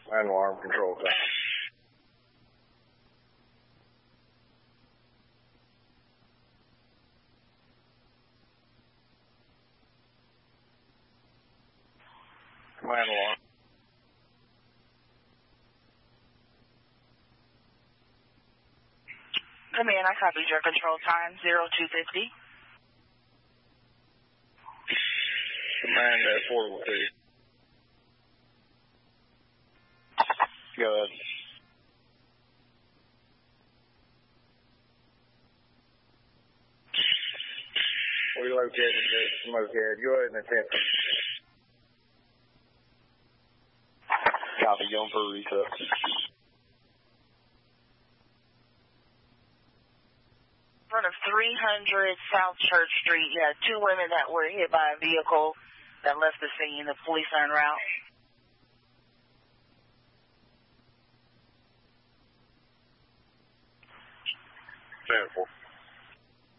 and alarm control time. Command alarm. Command, I copy your control time, 0250. Command at 402. Go ahead. We located the smokehead. Go ahead and attempt it. Copy, going for a reset. In front of 300 South Church Street, you had two women that were hit by a vehicle that left the scene. The police are en route. Beautiful.